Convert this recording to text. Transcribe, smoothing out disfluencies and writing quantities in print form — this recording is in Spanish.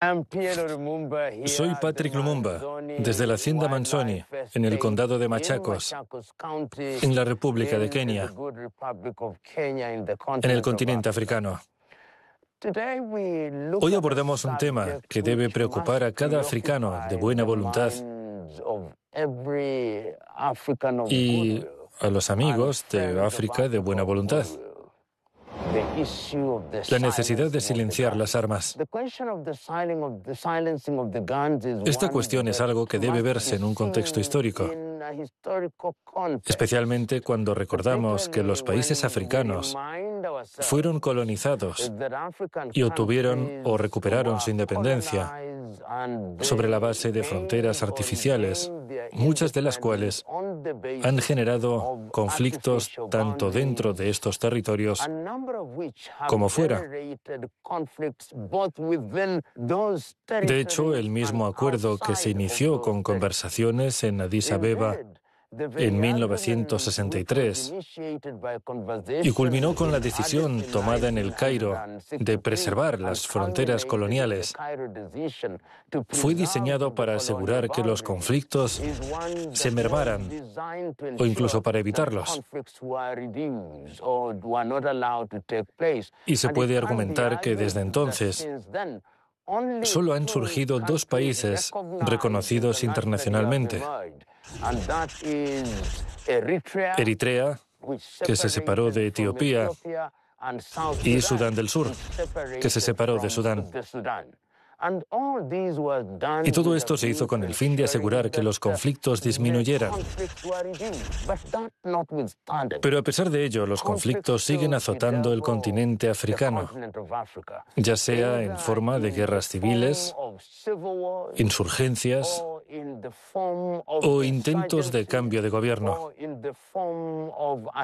Soy Patrick Lumumba, desde la hacienda Manzoni, en el condado de Machakos, en la República de Kenia, en el continente africano. Hoy abordamos un tema que debe preocupar a cada africano de buena voluntad y a los amigos de África de buena voluntad: la necesidad de silenciar las armas. Esta cuestión es algo que debe verse en un contexto histórico, especialmente cuando recordamos que los países africanos fueron colonizados y obtuvieron o recuperaron su independencia sobre la base de fronteras artificiales, muchas de las cuales han generado conflictos tanto dentro de estos territorios como fuera. De hecho, el mismo acuerdo que se inició con conversaciones en Addis Abeba en 1963 y culminó con la decisión tomada en El Cairo de preservar las fronteras coloniales, fue diseñado para asegurar que los conflictos se mermaran o incluso para evitarlos. Y se puede argumentar que desde entonces solo han surgido dos países reconocidos internacionalmente: Eritrea, que se separó de Etiopía, y Sudán del Sur, que se separó de Sudán. Y todo esto se hizo con el fin de asegurar que los conflictos disminuyeran. Pero a pesar de ello, los conflictos siguen azotando el continente africano, ya sea en forma de guerras civiles, insurgencias o intentos de cambio de gobierno.